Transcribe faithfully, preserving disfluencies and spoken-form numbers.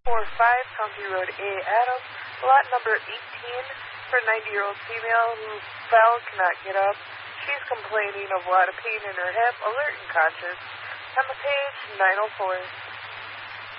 four five, County Road A, Adams, lot number eighteen, for a ninety-year-old female who fell, cannot get up. She's complaining of a lot of pain in her hip, alert and conscious. On the page, nine oh four.